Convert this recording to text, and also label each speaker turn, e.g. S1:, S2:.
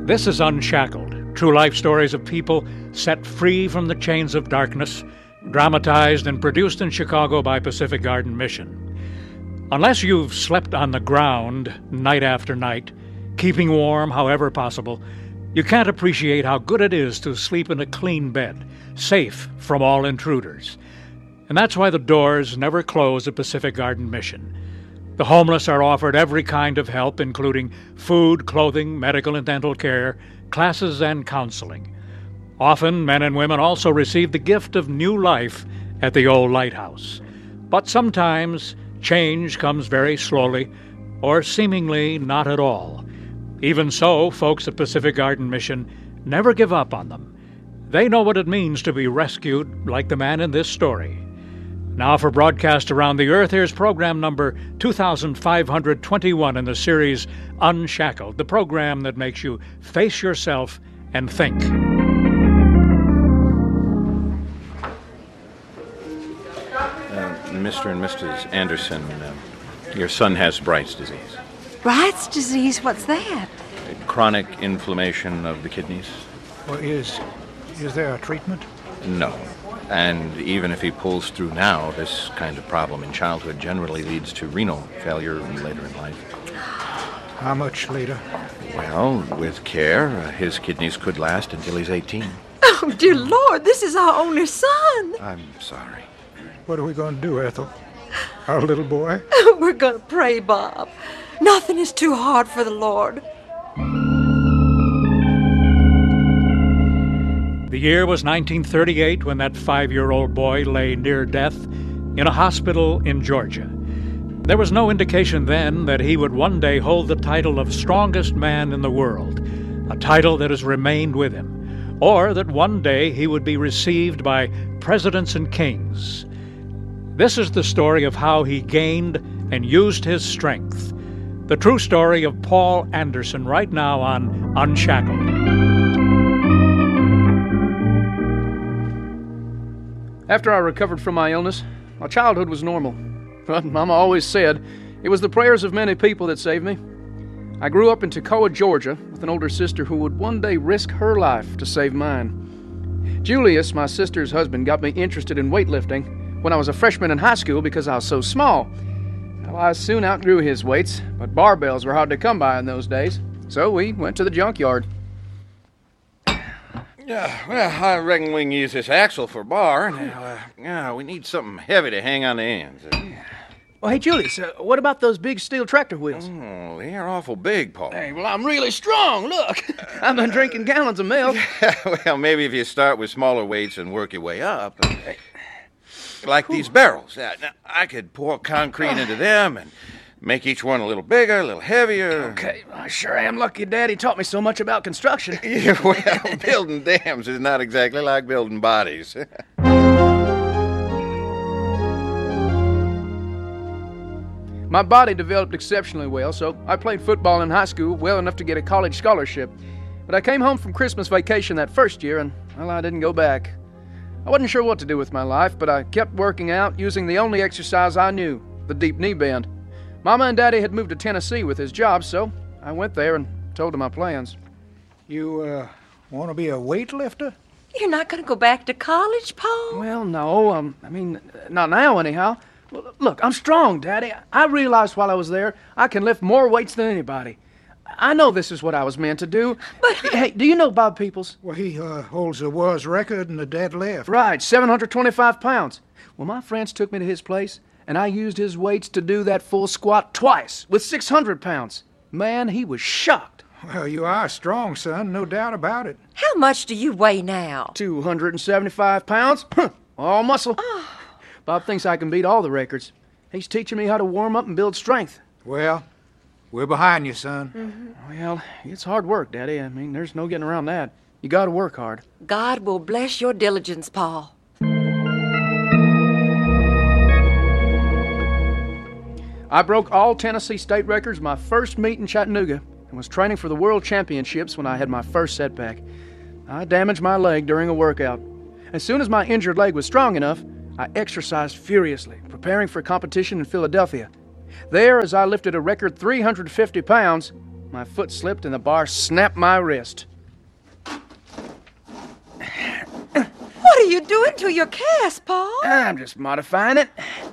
S1: This is Unshackled, true life stories of people set free from the chains of darkness, dramatized and produced in Chicago by Pacific Garden Mission. Unless you've slept on the ground night after night, keeping warm however possible, you can't appreciate how good it is to sleep in a clean bed, safe from all intruders. And that's why the doors never close at Pacific Garden Mission. The homeless are offered every kind of help, including food, clothing, medical and dental care, classes, and counseling. Often, men and women also receive the gift of new life at the old lighthouse. But sometimes, change comes very slowly, or seemingly not at all. Even so, folks at Pacific Garden Mission never give up on them. They know what it means to be rescued, like the man in this story. Now for broadcast around the earth, here's program number 2521 in the series Unshackled, the program that makes you face yourself and think.
S2: Mr. and Mrs. Anderson, your son has Bright's disease.
S3: Bright's disease? What's that?
S2: Chronic inflammation of the kidneys?
S4: Well, is there a treatment?
S2: No. And even if he pulls through now, this kind of problem in childhood generally leads to renal failure later in life.
S4: How much later?
S2: Well, with care, his kidneys could last until he's 18.
S3: Oh, dear Lord, this is our only son.
S2: I'm sorry.
S4: What are we going to do, Ethel? Our little boy?
S3: We're going to pray, Bob. Nothing is too hard for the Lord.
S1: The year was 1938 when that 5-year-old boy lay near death in a hospital in Georgia. There was no indication then that he would one day hold the title of strongest man in the world, a title that has remained with him, or that one day he would be received by presidents and kings. This is the story of how he gained and used his strength. The true story of Paul Anderson right now on Unshackled.
S5: After I recovered from my illness, my childhood was normal. But Mama always said it was the prayers of many people that saved me. I grew up in Toccoa, Georgia, with an older sister who would one day risk her life to save mine. Julius, my sister's husband, got me interested in weightlifting when I was a freshman in high school because I was so small. Well, I soon outgrew his weights, but barbells were hard to come by in those days, so we went to the junkyard.
S2: Yeah, well, I reckon we can use this axle for bar. Now, we need something heavy to hang on the ends.
S5: Well, hey, Julius, what about those big steel tractor wheels?
S2: Oh, they're awful big, Paul.
S5: Hey, well, I'm really strong, look. I've been drinking gallons of milk.
S2: Well, maybe if you start with smaller weights and work your way up. Like these barrels. Now, I could pour concrete into them and make each one a little bigger, a little heavier.
S5: Okay, I sure am lucky Daddy taught me so much about construction.
S2: Yeah, well, building dams is not exactly like building bodies.
S5: My body developed exceptionally well, so I played football in high school well enough to get a college scholarship. But I came home from Christmas vacation that first year, and, well, I didn't go back. I wasn't sure what to do with my life, but I kept working out using the only exercise I knew, the deep knee bend. Mama and Daddy had moved to Tennessee with his job, so I went there and told them my plans.
S4: You, want to be a weightlifter?
S3: You're not going to go back to college, Paul?
S5: Well, no, not now anyhow. Well, look, I'm strong, Daddy. I realized while I was there I can lift more weights than anybody. I know this is what I was meant to do. But hey, do you know Bob Peoples?
S4: Well, he holds the world's record in the deadlift.
S5: Right, 725 pounds. Well, my friends took me to his place, and I used his weights to do that full squat twice with 600 pounds. Man, he was shocked.
S4: Well, you are strong, son, no doubt about it.
S3: How much do you weigh now?
S5: 275 pounds. All muscle. Bob thinks I can beat all the records. He's teaching me how to warm up and build strength.
S4: Well, we're behind you, son.
S3: Mm-hmm.
S5: Well, it's hard work, Daddy. There's no getting around that. You gotta work hard.
S3: God will bless your diligence, Paul.
S5: I broke all Tennessee state records my first meet in Chattanooga and was training for the World Championships when I had my first setback. I damaged my leg during a workout. As soon as my injured leg was strong enough, I exercised furiously, preparing for competition in Philadelphia. There, as I lifted a record 350 pounds, my foot slipped and the bar snapped my wrist.
S3: What are you doing to your cast, Paul?
S5: I'm just modifying it.